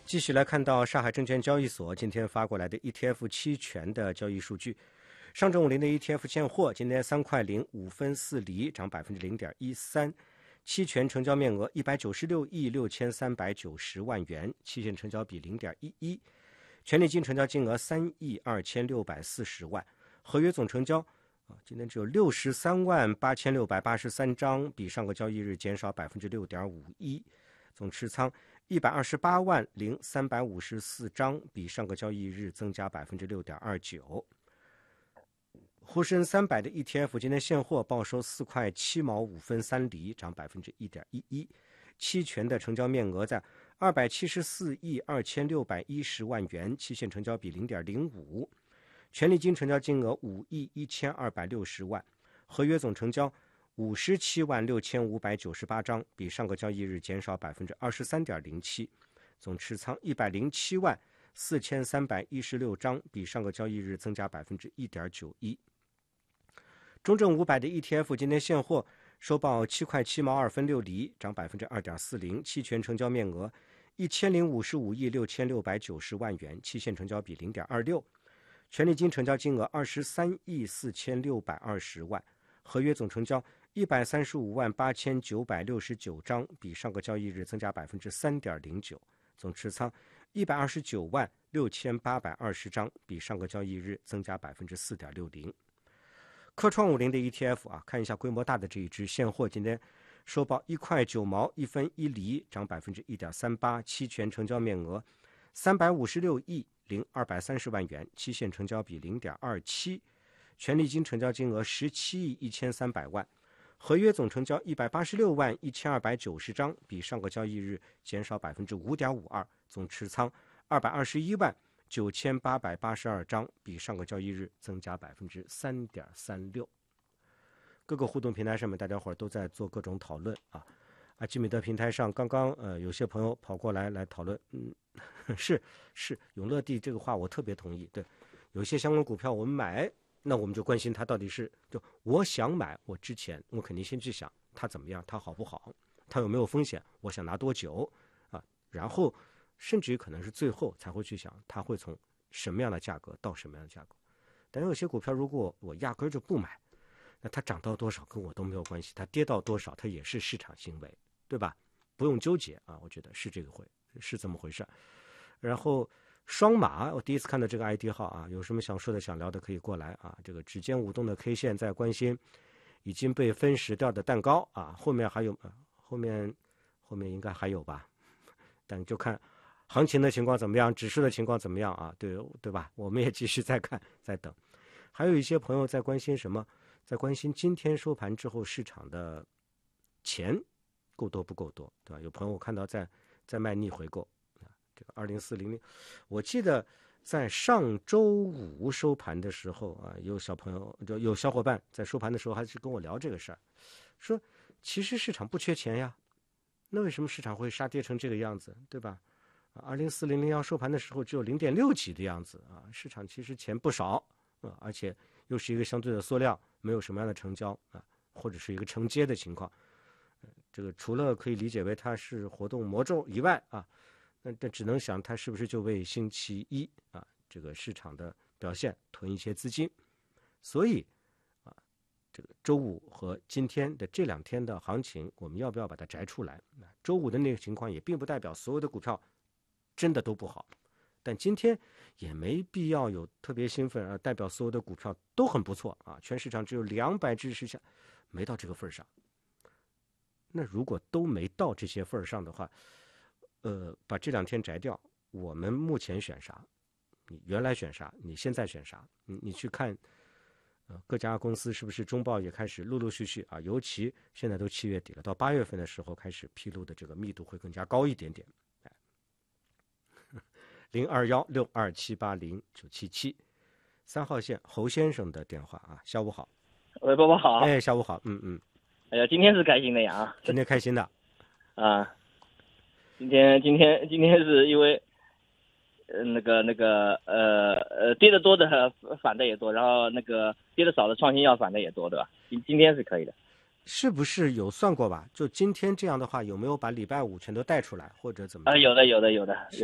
继续来看到上海证券交易所今天发过来的 ETF 期权的交易数据。上证50的 ETF 现货今天3块05分4厘，涨 0.13%， 期权成交面额196亿6390万元，期限成交比 0.11%， 权利金成交金额3亿2640万，合约总成交今天只有63万8683张，比上个交易日减少 6.51%， 总持仓128万0354张，比上个交易日增加 6.29%。 沪深300的 ETF 今天现货报收4块7毛5分3厘，涨 1.11%， 期权的成交面额在274亿2610万元，期限成交比 0.05%， 权利金成交金额5亿1260万，合约总成交57万6598张，比上个交易日减少 23.07%， 总持仓107万4316张，比上个交易日增加 1.91%。 中证500的 ETF 今天现货收报7块7毛2分6厘，涨 2.40%， 期权成交面额1055亿6690万元，期限成交比 0.26%， 权利金成交金额23亿4620万，合约总成交135万8969张，比上个交易日增加 3.09%， 总持仓129万6820张，比上个交易日增加 4.60%。 科创50的 ETF 看一下规模大的这一支，现货今天收报1块9毛1分1厘，涨 1.38%， 期权成交面额356亿0230万元，期限成交比 0.27%， 权利金成交金额17亿1300万，合约总成交186万1290张，比上个交易日减少 5.52%， 总持仓221万9882张，比上个交易日增加 3.36%。 各个互动平台上面大家伙都在做各种讨论阿基米德平台上刚刚有些朋友跑过来讨论，是永乐地这个话我特别同意，对，有些相关股票我们买，那我们就关心它到底是，就我想买，我之前我肯定先去想它怎么样，它好不好，它有没有风险，我想拿多久然后甚至于可能是最后才会去想它会从什么样的价格到什么样的价格。但有些股票如果我压根就不买，那它涨到多少跟我都没有关系，它跌到多少它也是市场行为，对吧？不用纠结我觉得是这么回事。然后双马，我第一次看到这个 ID 号有什么想说的想聊的可以过来这个指尖舞动的 K 线在关心已经被分食掉的蛋糕后面还有后面应该还有吧，但就看行情的情况怎么样，指数的情况怎么样对吧？我们也继续再看再等。还有一些朋友在关心什么，在关心今天收盘之后市场的钱够多不够多，对吧？有朋友我看到在卖逆回购，这个20400，我记得在上周五收盘的时候有小朋友有小伙伴在收盘的时候还是跟我聊这个事儿，说其实市场不缺钱呀，那为什么市场会杀跌成这个样子，对吧？20400收盘的时候只有 0.6 几的样子市场其实钱不少而且又是一个相对的缩量，没有什么样的成交或者是一个承接的情况，这个除了可以理解为它是活动魔咒以外那只能想它是不是就为星期一这个市场的表现囤一些资金。所以这个周五和今天的这2天的行情我们要不要把它摘出来？周五的那个情况也并不代表所有的股票真的都不好，但今天也没必要有特别兴奋代表所有的股票都很不错全市场只有200只之下，没到这个份上。那如果都没到这些份上的话把这2天摘掉，我们目前选啥，你原来选啥，你现在选啥，你去看各家公司是不是中报也开始陆陆续续尤其现在都7月底了，到8月份的时候开始披露的这个密度会更加高一点点。021627809773号线侯先生的电话下午好。 喂，波波好。 下午好。 哎呀，今天是开心的呀今天开心的今天是因为跌得多的反的也多，然后跌得少的创新药反的也多，对吧？今天是可以的。 是不是有算过吧？就今天这样的话，有没有把礼拜5全都带出来，或者怎么？ 有的。